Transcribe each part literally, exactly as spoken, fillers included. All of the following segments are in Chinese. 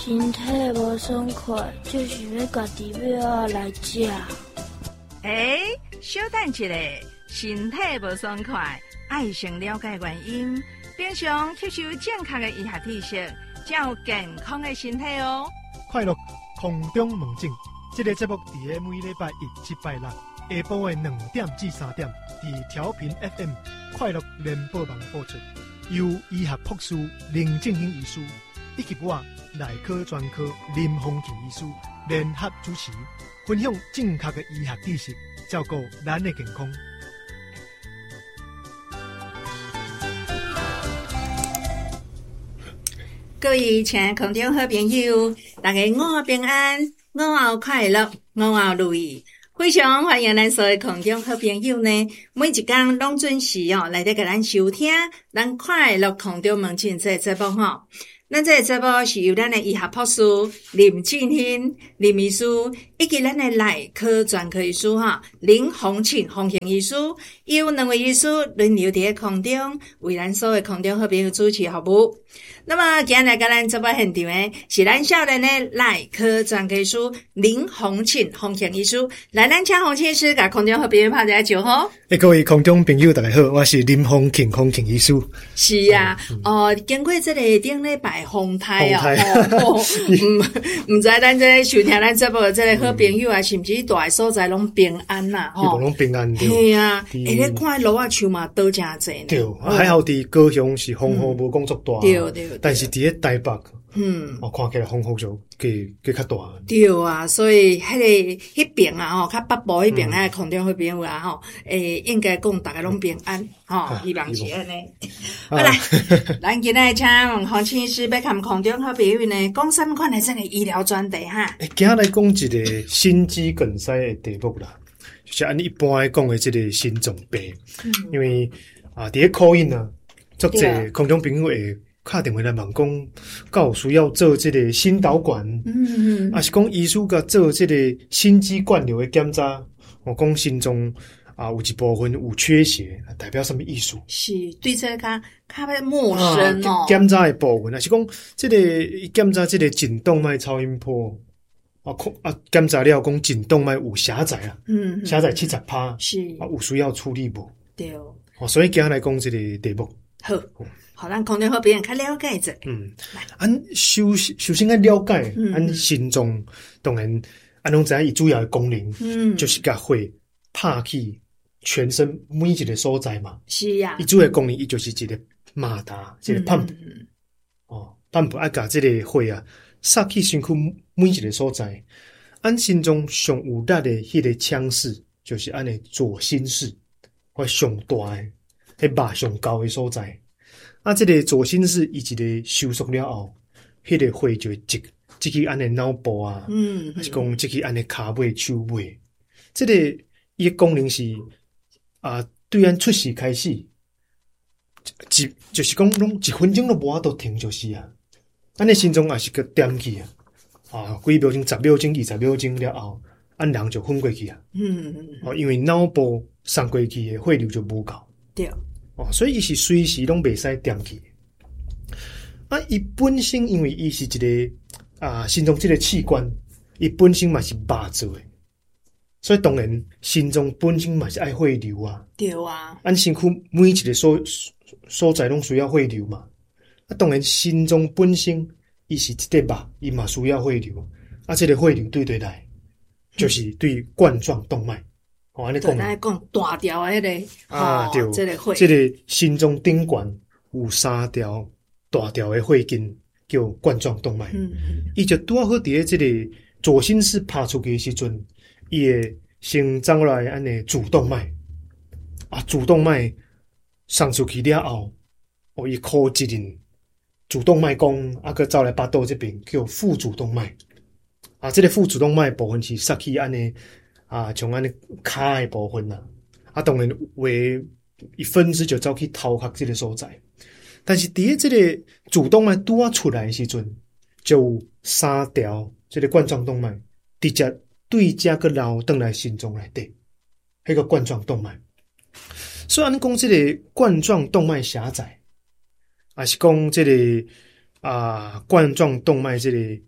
身体无爽快，就是要家己要来食。 诶，小等一下，身体无爽快，爱先了解原因，平常吸收正确的医学知识，才有健康的身体哦。 快乐空中门诊，这个节目伫个每礼拜一、七、拜六下晡的两点至三点，伫调频 F M 快乐联播网播出，由医学博士林正英医师以及我内科专科林丰庆医师联合主持，分享正确的医学知识，照顾咱的健康。 各位亲爱的空中好朋友，大家午后平安，午后快乐，午后如意。非常欢迎咱所有空中好朋友呢，每一天拢准时哦来得给咱收听咱快乐空中门诊这个节目吼。咱这个节目是由咱的医学博士林庆兴林医师以及咱的内科专科医师哈林宏庆宏庆医师，由两位医师轮流伫个空中为咱所有空中好朋友主持服务。那么今日来跟咱节目现场的是咱少年的内科专科医师林宏庆宏庆医师，来咱请宏庆医师甲空中好朋友拍一下招呼。 诶，各位空中朋友大家好，我是林宏庆宏庆医师。 是啊，哦、嗯呃，经过这个顶礼拜风台啊，哦，唔唔知咱这收听咱节目的这个好朋友啊，是毋是大个所在拢平安呐？ 吼，拢平安对。 系啊，而且看路啊树嘛倒真济呢。 对，还好伫高雄是风雨无讲足大。对对。但是伫个台北，嗯，我看起来风雨就计计较大。 对啊，所以迄个迄边啊，吼，较北部迄边啊，空中好朋友啊，吼，诶，应该讲大家拢平安，吼，希望是安尼。好啦，咱今日请洪庆医师要跟空中好朋友呢，讲什么款的这个医疗专题哈？ 诶，今日来讲一个心肌梗塞的题目啦，就是按一般来讲的这个心脏病，嗯、因为啊，伫个考验啊，足侪空中朋友会打电话来问讲，敢有需要做这个心导管，嗯嗯，啊是讲医师甲做这个心肌灌流的检查，我讲心脏啊有一部分有缺血，代表什么意思？ 是对这个较较陌生哦。 检查的部分啊是讲这个检查这个颈动脉超音波啊，啊检查了讲颈动脉有狭窄啊，嗯，狭窄七十趴，是啊有需要处理无？对，哦，所以今日来讲这个题目。 好。好，咱空中好朋友较了解者。 嗯，咱首首先要了解，咱、嗯、心脏当然，咱拢知影伊主要的功能，嗯，就是甲血拍去全身每一个所在嘛。 是呀、啊， 伊主要的功能，伊就是一个马达，一个 pump，、嗯、哦 ，pump 啊，甲这个血啊，撒去身躯每一个所在。咱心脏上有力的迄个腔室，就是按的左心室，或上大的，迄肉上高的所在。啊，这个左心室伊一个收缩了后，迄、那个血就会积积去安尼脑部啊，嗯，还是讲积去安尼骹尾、手尾。这个伊个功能是啊，对咱出事开始，一就是讲拢一分钟都无法度停就是啊。咱的心脏也是个点去啊，啊，几秒钟、十秒钟、二十秒钟了后，咱人就昏过去啊。嗯嗯，哦，因为脑部送过去的血流就无够。对。哦，所以伊是随时拢袂使点去。啊，伊本身因为伊是一个啊心脏这个器官，伊本身嘛是肉做诶，所以当然心脏本身嘛是爱血流啊。对啊，咱身躯每一个所所在拢需要血流嘛。啊，当然心脏本身伊是一块肉，伊嘛需要血流。啊，这个血流对对来，就是对冠状动脉。哦，安尼讲， 咱讲大条诶，迄个啊，对， 这个血， 这个心脏顶管有三条大条诶血筋，叫冠状动脉。嗯嗯，伊就拄好伫咧这个左心室拍出去诶时阵，伊会先长落来安尼主动脉，啊，主动脉送出去了后，哦，伊靠一阵主动脉弓，啊，佮走来巴肚这边叫副主动脉。啊，这个副主动脉部分是塞去安尼。啊，像安尼骹诶部分啦，啊，当然为一分支就走去头壳这个所在，但是伫即个主动脉拄啊出来诶时阵，就有三条这个冠状动脉直接对遮个流转来心脏内底，迄个冠状动脉。虽然讲这个冠状动脉狭窄，还是讲这个啊冠状动脉这个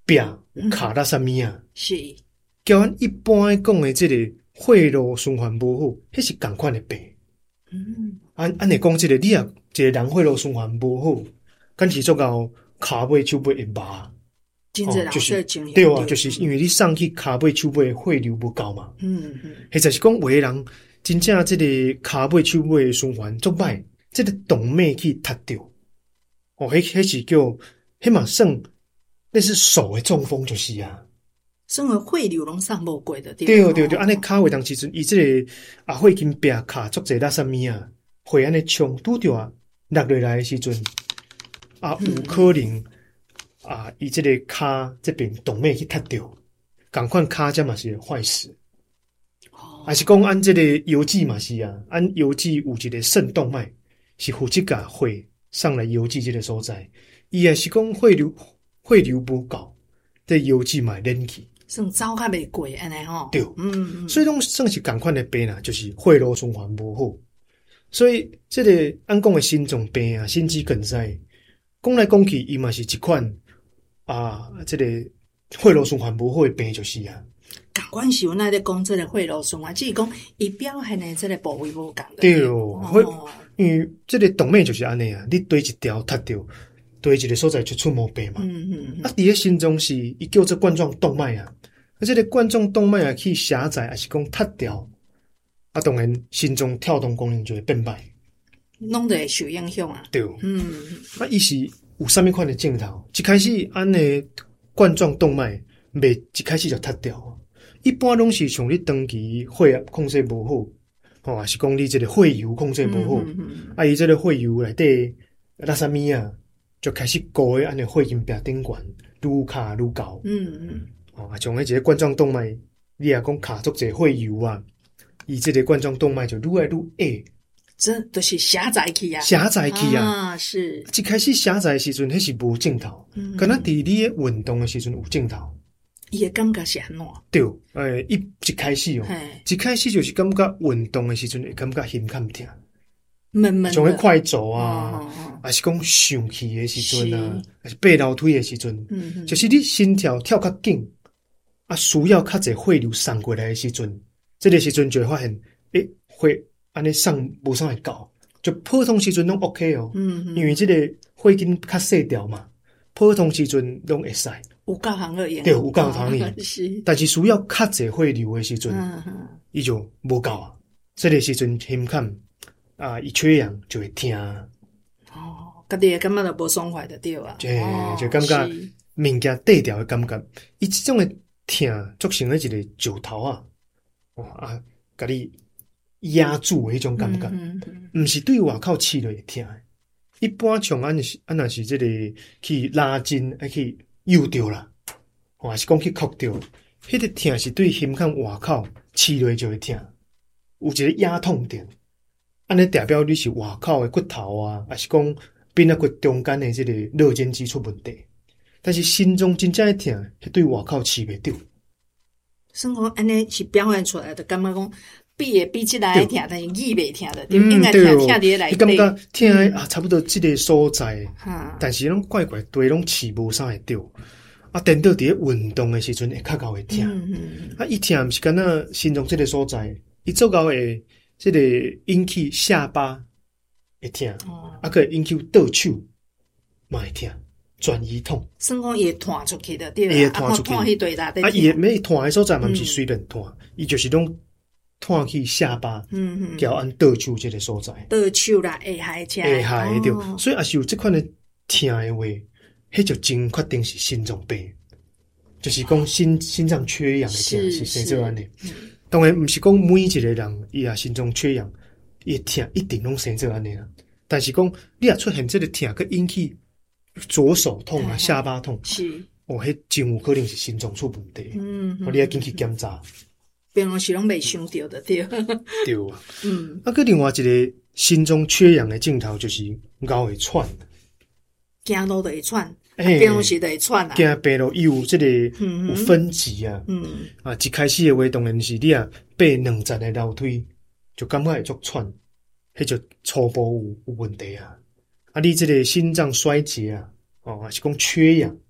壁有卡到啥物啊？ 是， 交咱一般讲的即个血路循环无好，迄是共款的病。 嗯， 按按嚟讲，即个你啊，一个人血路循环无好，敢是做到骹尾手尾会麻。 真侪人就是经验对啊，就是因为你送去骹尾手尾血流不够嘛。 嗯嗯， 或者是讲有的人真正即个骹尾手尾循环足歹，即个动脉去塌掉。哦，迄迄是叫迄嘛算那是手的中风就是啊。 算个血流拢送无过的，对对对对，安尼骹尾当时阵，伊即个啊血经壁卡足侪垃圾物啊，血安尼冲拄着啊落落来的时阵，啊有可能啊伊即个骹这边动脉去塌掉，共款骹这嘛是会坏死。还是讲按即个邮寄嘛是啊，按邮寄有一个肾动脉是负责甲血送来邮寄即个所在，伊也是讲血流血流不够，这邮寄嘛会冷去。 算走较袂过安尼吼， 对，嗯，所以拢算是共款的病啦，就是血路循环无好。所以这个按讲的心脏病啊、心肌梗塞，讲来讲去，伊嘛是一款啊，这个血路循环无好的病就是啊。 共款是阮那咧讲这个血路循环，只是讲伊表现的这个部位无共的。 对哦，哦因为这个动脉就是安尼啊，你对一条塌掉，对一个所在就出毛病嘛。嗯嗯嗯。啊，伫个心脏是伊叫做冠状动脉啊。啊，这个冠状动脉啊去狭窄，还是讲塌掉，啊，当然心脏跳动功能就会变歹， 拢都会受影响啊。 对，嗯，啊，伊是有啥物款的镜头？一开始安尼冠状动脉未一开始就塌掉，一般拢是像你长期血压控制无好，吼、哦，还是讲你这个血油控制无好，嗯嗯嗯啊，伊这个血油内底垃圾物啊，就开始高诶，安尼血经壁顶悬，愈卡愈高，嗯嗯。啊，像迄一个冠状动脉，你也讲卡足者血油啊，伊即个冠状动脉就愈来愈矮， 这都是狭窄去啊， 狭窄去啊， 啊是。 一开始狭窄的时阵，迄是无镜头，嗯，敢若伫你诶运动的时阵有镜头， 伊诶感觉是安怎？ 对，诶，一一开始哦，一开始就是感觉运动的时阵会感觉胸坎痛， 闷闷， 像迄快走啊，还是讲上气的时阵啊，还是爬楼梯的时阵，嗯，就是你心跳跳较紧。啊，需要较侪血流送过来的时阵，这个时阵就会发现，诶，血安尼送无啥会够，就普通时阵拢 OK 哦，嗯嗯，因为这个血经较细条嘛，普通时阵拢会使， 有够行个用， 对，有够行用， 是， 但是需要较侪血流的时阵，伊、嗯、就无够啊，这个时阵胸坎啊，伊缺氧就会痛， 哦，家己感觉就无爽快的对啊， 就、哦、就感觉物件对调的感觉，伊这种的。痛造成迄一个石头啊，哦啊，甲你压住的迄种感觉，毋、嗯嗯、是对外口刺落会痛。一般像安是安若是即个去拉筋，还去扭着啦，还是讲去曲着，迄、那个痛是对胸腔外口刺落就会痛，有一个压痛点。安尼代表你是外口的骨头啊，还是讲边仔骨中间的即个肋间肌出问题。但是心中真正的痛，是对外口刺袂着。 算讲安尼是表现出来的，感觉讲比会比即来痛，但是耳袂痛的，对，应该痛痛伫内底。 你感觉痛的、嗯、啊，差不多即个所在，嗯、但是拢怪怪对，拢刺无啥会着。啊，等到伫咧运动的时阵会较够会痛。嗯嗯、啊，伊痛毋是干那心中即个所在，伊做到会即个引起下巴会痛，哦、啊，个引起倒手嘛会痛。转移痛， 算讲伊会弹出去的，对啦， 伊会弹出去， 弹去对啦， 啊，伊没弹的所在嘛，毋是随便弹，伊、嗯、就是拢弹去下巴，嗯嗯，交按倒手这个所在， 倒手啦，下海车， 下海对，哦、所以也是有这款的痛的话，迄就真确定是心脏病，就是讲心、哦、心脏缺氧的痛是生做安尼。嗯、当然毋是讲每一个人伊也心脏缺氧，伊痛一定拢生做安尼啊，但是讲你也出现这个痛，佮引起。左手痛啊，下巴痛， 是哦，迄真有可能是心脏出问题。嗯，我、嗯、你要紧去检查。 平常时拢未想到的对。 对啊，嗯，啊，个另外一个心中缺氧的镜头就是咬会喘， 行路就会喘，平常时就会喘啊。 行病路伊有即、這个、嗯、有分级啊，嗯啊，一开始的话当然是你啊爬两层的楼梯就感觉会足喘，迄就初步有有问题啊。啊，你这个心脏衰竭啊，哦，还是讲缺氧，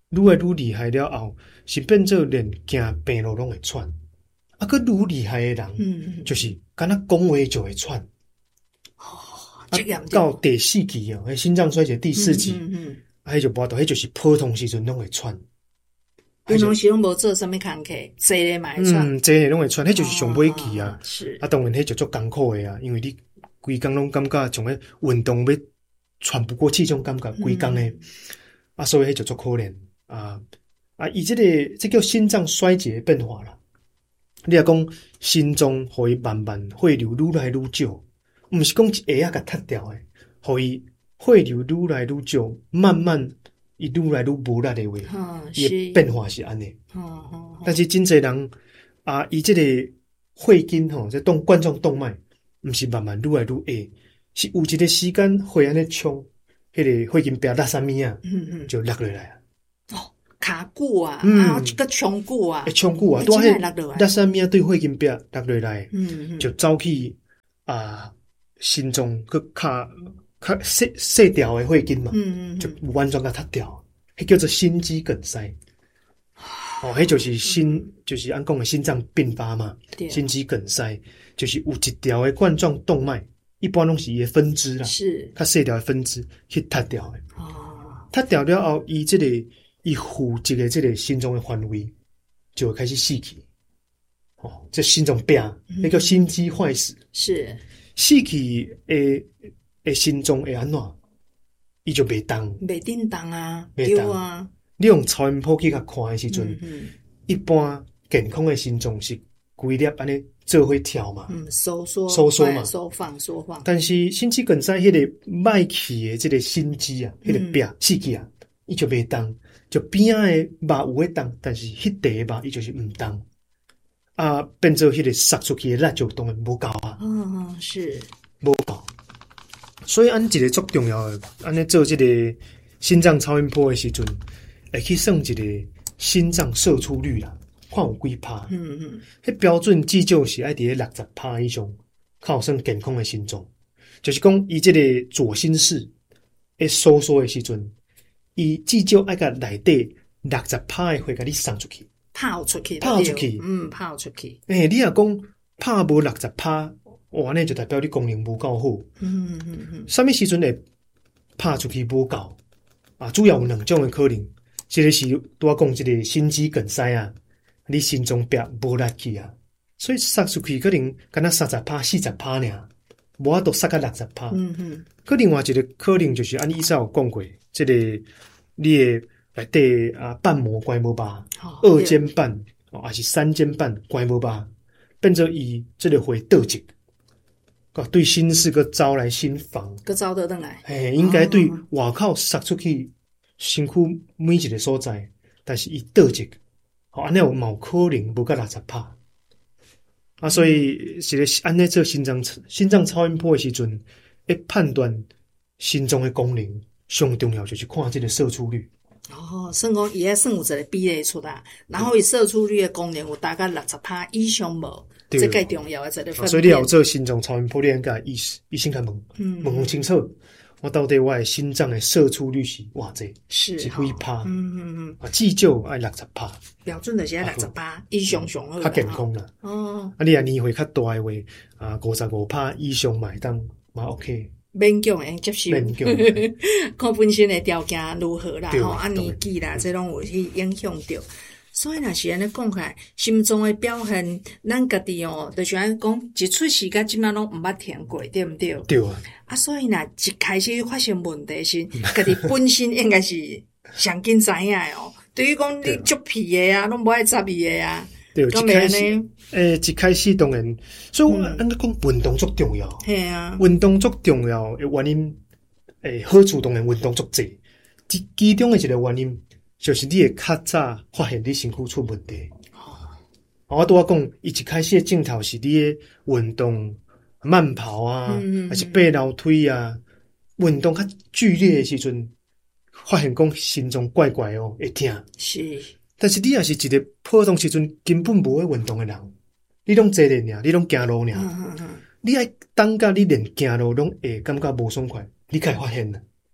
愈来愈厉害了后，是变做连行平路拢会喘。啊，佮愈厉害的人， 嗯， 就是敢若讲话就会喘。 哦，这样到第四期哦，迄心脏衰竭第四期， 嗯嗯， 啊，迄就无到，迄就是普通时阵拢会喘。 平常时拢无做啥物工课，坐咧嘛会喘， 嗯，坐咧拢会喘，迄就是上尾期啊。 是啊，当然迄就足艰苦的啊，因为你规工拢感觉像迄运动要喘不过气种感觉，规工诶，啊，所以迄就足可怜啊啊！伊即个这叫心脏衰竭变化啦。你若讲心脏互伊慢慢血流愈来愈少，毋是讲一下甲踢掉诶，互伊血流愈来愈少，慢慢伊愈来愈无力诶话，伊诶变化是安尼。但是真侪人啊，伊即个血筋吼，即动冠状动脉，毋是慢慢愈来愈下，是有一个时间血安尼冲，迄个血筋壁落啥物啊，就落落来啊。 哦，卡骨啊，啊，一个冲骨啊， 会冲骨啊，拄迄落啥物啊，对血筋壁落落来，就走去啊，心脏佮较较细细条诶血筋嘛，就完全甲脱掉，迄叫做心肌梗塞。哦，迄就是心，就是按讲的心脏病发嘛，心肌梗塞，就是有一条的冠状动脉，一般拢是伊的分支啦， 是较细条的分支去脱掉的。 哦， 脱掉了后，伊即、这个伊负责的即个心脏的范围就会开始死去。哦，这心脏病，那、嗯、叫心肌坏死。 是死去的的心脏会安怎？伊就袂动， 袂叮当啊，对啊。 你用超音波去甲看的时阵，嗯嗯、一般健康的心脏是规粒安尼做伙跳嘛， 嗯，收缩、 收缩嘛， 收放、收放。 但是心肌梗塞迄个脉气的这个心肌啊，迄、那个壁死去啊，伊就袂动，就边仔的肉有会动，但是迄块的肉伊就是毋动，啊，变做迄个撒出去的力就当然无够啊， 嗯嗯，是无够。所以按一个足重要的，安尼做这个心脏超音波的时阵。会去算一个心脏射出率啦，看有几趴。嗯嗯，迄标准至少是爱伫咧六十趴以上，较有算健康的心脏。就是讲，伊即个左心室诶收缩的时阵，伊至少爱甲内底六十趴的血甲你送出去， 抛出去， 抛出去， 嗯，抛出去。 诶、欸，你若讲拍无六十趴，哇，安尼就代表你功能无够好。嗯嗯嗯，啥物时阵会拍出去无够？啊，主要有两种的可能。这个是拄仔讲这个心肌梗塞啊，你心脏壁无力去啊，所以塞出去可能敢若三十趴、四十趴尔，无法度塞到六十趴。嗯嗯。可另外一个可能就是按医生有讲过，这个你的内底啊瓣膜关无吧，哦、二尖瓣哦，还是三尖瓣关无吧，变做伊这个会倒积，对心室个招来心房， 个招得倒来。 嘿，应该对外口塞出去。身躯每一个所在，但是伊倒积，吼安尼有冇可能无到六十趴啊？所以是咧安尼做心脏心脏超音波的时阵，要判断心脏的功能，上重要就是看这个射出率。 哦，算讲伊要算有一个比例出来，然后伊射出率的功能有大概六十趴以上无，这个重要的一个分辨。 所以你要做心脏超音波，你应该医师医生甲问，嗯，问清楚。我到底我的心脏的射出率是偌济？ 是是几趴？ 嗯嗯嗯， 啊，至少爱六十趴。 标准就是爱六十趴以上上好。 较健康啦。哦。啊，你若年岁较大的话，啊，五十五趴以上买当嘛 OK。 勉强会接受。勉强。看本身的条件如何啦，吼，啊年纪啦，这拢有去影响到。所以若是安尼讲起来，心脏的表现，咱家己哦，就是安讲一出世甲即满拢毋捌听过，对毋对？ 对啊。 啊，所以若一开始发生问题时，家己本身应该是上紧知影的哦。对于讲你足皮的啊，拢无爱插伊的啊， 对，一开始，诶，一开始当然，所以我安尼讲运动足重要。 系啊， 运动足重要的原因，诶，好处当然运动足济，其其中的一个原因。就是你会较早发现你身躯出问题。哦，我拄仔讲，伊一开始的镜头是你的运动慢跑啊，嗯、还是爬楼梯啊，运动较剧烈的时阵，发现讲心脏怪怪哦，会痛。 是， 但是你也是一个普通时阵根本无会运动的人，你拢坐咧尔，你拢行路尔，嗯嗯嗯、你爱等甲你连行路拢会感觉无爽快，你才会发现啦。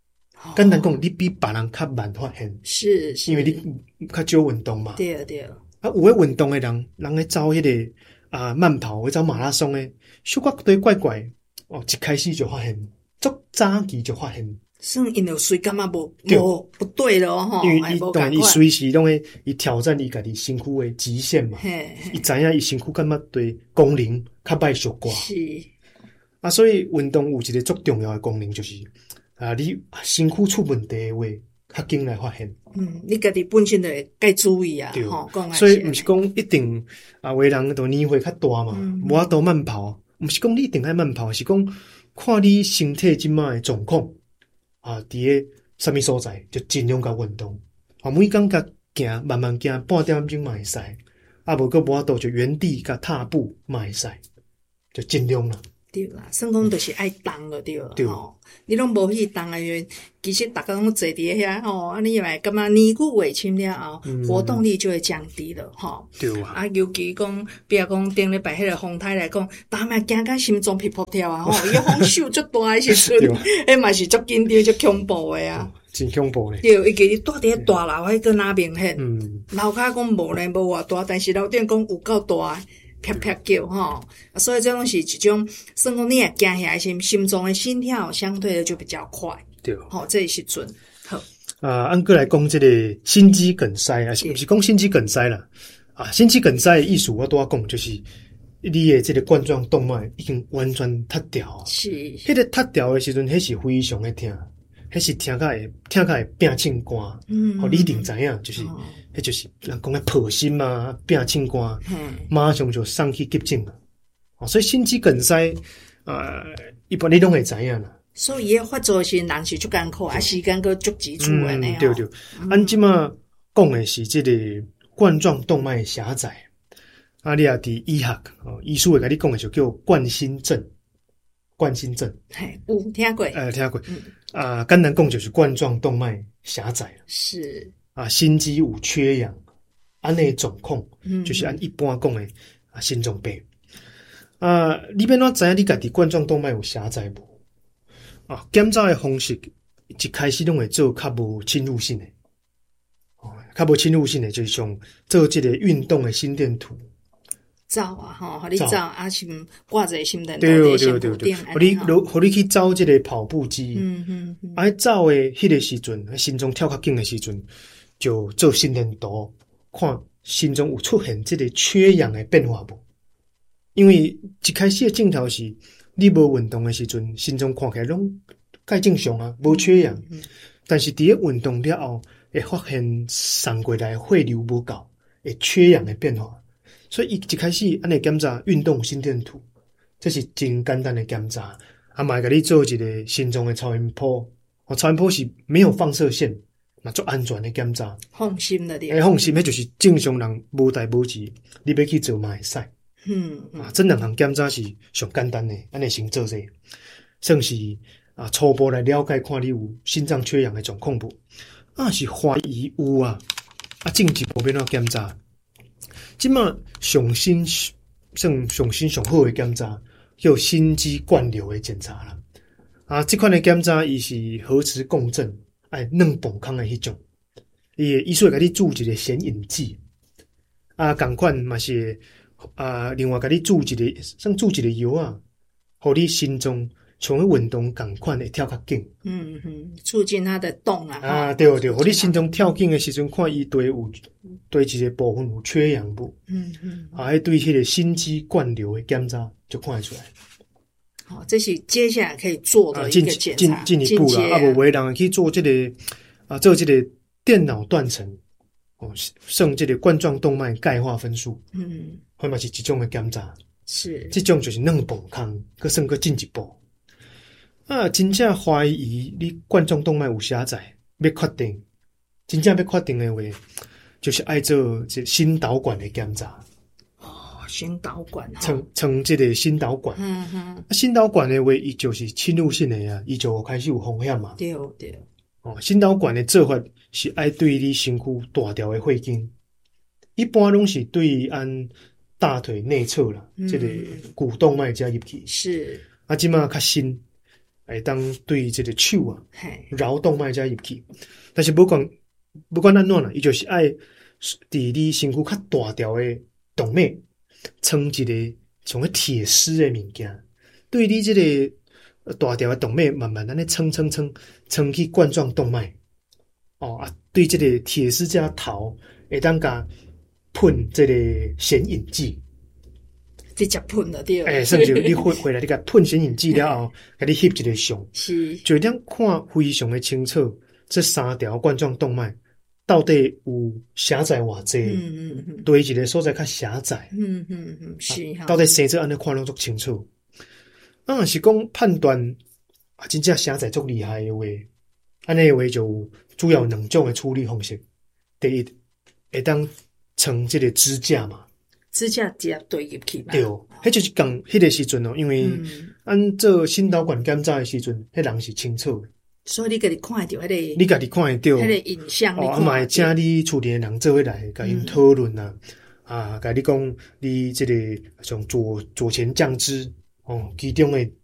简单讲，你比别人较慢发现， 是是， 因为你较少运动嘛。 对对。 啊，有诶运动诶人，人咧走迄、那个啊慢跑，或走马拉松诶，小可对怪怪哦，一开始就发现，足早期就发现。 算因就随感觉无无不对咯吼， 因为伊当然伊随时拢会伊挑战伊家己身躯诶极限嘛，伊知影伊身躯感觉对功能较歹属寡， 是啊，所以运动有一个足重要诶功能就是啊，你身躯出问题诶话，较紧来发现。 嗯，你家己本身就会该注意啊，吼，讲所以毋是讲一定啊，为人都年岁较大嘛，无法度慢跑，毋是讲你一定爱慢跑，是讲看你身体即摆诶状况。啊，伫个什么所在就尽量甲运动，啊，每工甲行，慢慢行半点钟嘛会使，啊，无个无法度就原地甲踏步嘛会使，就尽量啦。 对啦，算讲就是爱动了对了，吼，你拢无去动诶，其实逐个拢坐伫遐吼，啊，你咪感觉年久月深了后，嗯、活动力就会降低了，吼。 对啊。 啊，尤其讲，比如讲顶礼拜迄个风台来讲，逐摆惊甲心脏噼扑跳啊，吼，伊风手足大诶时阵，迄嘛是足紧张、足恐怖诶啊。 真恐怖咧！ 对，伊家己住伫大楼，迄个哪明显？ 嗯， 楼骹讲无咧，无偌大，但是楼顶讲有够大。啪啪叫吼，所以这种是一种，算讲你也惊起来心心中的心跳相对的就比较快， 对， 吼，这是准好。 啊，按过来讲这个心肌梗塞啊，是不是讲心肌梗塞啦？啊，心肌梗塞的意思我都要讲，就是你的这个冠状动脉已经完全塌掉， 是， 迄个塌掉的时阵，迄是非常的疼，迄是听起来听起来变庆肝，嗯，哦，你一定知影，就是。哦迄就是人讲诶破心嘛，变庆肝，马上就送去急诊了。哦，所以心肌梗塞，呃，一般你拢会知影啦。 所以伊发作时人是足艰苦，啊时间佫足急促诶呢。 对对，咱即马讲诶是即个冠状动脉狭窄，啊，你也伫医学哦，医术会甲你讲诶就叫冠心症，冠心症。 嘿，有听过？ 呃，听过。嗯、啊，简单讲就是冠状动脉狭窄。 是。啊， 心肌有缺氧，安内状况，嗯，就是按一般讲的啊，心脏病。啊，你要怎知影你家己冠状动脉有狭窄无？啊，检查的方式一开始拢会做较无侵入性的，哦，较无侵入性的就是像做这个运动的心电图。 照啊，吼，互你照啊，心挂在心电图对对对对，互你互你去走这个跑步机， 嗯嗯嗯， 啊，走的迄个时阵，心脏跳较紧的时阵。就做心电图，看心中有出现这个缺氧的变化无？因为一开始的镜头是你无运动的时阵，心中看起来拢介正常啊，无缺氧。嗯嗯、但是伫个运动了后，会发现送过来血流无够，会缺氧的变化。所以伊一开始安尼检查运动心电图，这是真简单的检查。啊，嘛会甲你做一个心脏的超音波，哦，超音波是没有放射线。那做安全的检查， 放心了点。 诶，放心，迄就是正常人无代无志，你要去做嘛会使。嗯啊，这两项检查是上简单的，安尼先做者，算是啊初步来了解看你有心脏缺氧的状况无？啊是怀疑有啊，啊进一步要怎检查？即马上新算上新上好的检查，叫心肌灌流的检查啦。啊，这款的检查伊是核磁共振。哎，软磅空的迄种，伊医术会甲你注一个显影剂，啊，共款嘛是啊，另外甲你注一个，算注一个药啊，互你心脏像迄运动共款会跳较紧。 嗯嗯，促进它的动啊。 啊，对对，互你心脏跳紧的时阵，看伊对有对一个部分有缺氧无？嗯嗯，啊，迄对迄个心肌灌流的检查就看得出来。 好，这是接下来可以做的一个检查， 进进一步啦，啊，无为人去做这个啊，做这个电脑断层哦，算这个冠状动脉钙化分数，嗯，或嘛是一种的检查， 是这种就是软磅空，佮算佮进一步啊，真正怀疑你冠状动脉有狭窄，要确定，真正要确定的话，就是爱做这心导管的检查。 心导管， 称称这个心导管，嗯哼，啊，心导管的话，伊就是侵入性的呀，伊就开始有风险嘛。 对对， 哦，心导管的做法是爱对你身躯大条的血经，一般拢是对按大腿内侧啦，嗯、这个股动脉加入去。 是， 啊，即马较新， 会当对这个手啊嘿， 桡动脉才入去。但是不管不管安怎啦，伊就是爱伫你身躯较大条的动脉撑一个像个铁丝的物件，对你这个大条的动脉慢慢安尼撑撑撑撑去冠状动脉。哦啊，对这个铁丝加头会当甲喷这个显影剂。 直接喷了对。 诶、欸，甚至你回回来，你甲喷显影剂了后，甲你翕一个相， 是就会当看非常的清楚，这三条冠状动脉到底有狭窄偌济？ 嗯嗯嗯， 对一个所在较狭窄， 嗯嗯嗯，是哈。 到底生做安尼看拢足清楚。啊，是讲判断啊，真正狭窄足厉害的话，安尼的话就主要两种的处理方式。第一，会当穿这个支架嘛。 支架直接对入去嘛。 对，迄就是讲迄个时阵哦，因为按做心导管检查的时阵，迄人是清楚的， 所以你家己看得到迄个， 你家己看会到， 迄个影像， 哦，啊嘛会请你厝里的人做伙来，甲因讨论啊，啊，甲你讲你这个像左左前降支哦，其中的